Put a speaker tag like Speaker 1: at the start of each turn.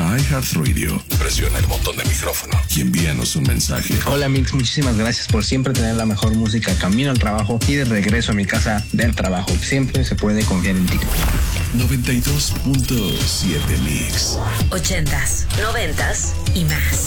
Speaker 1: a iHeartRadio, presiona el botón de micrófono y envíanos un mensaje.
Speaker 2: Hola Mix, muchísimas gracias por siempre tener la mejor música camino al trabajo y de regreso a mi casa del trabajo. Siempre se puede confiar en ti.
Speaker 1: 92.7 Mix.
Speaker 3: 80s, 90s y más.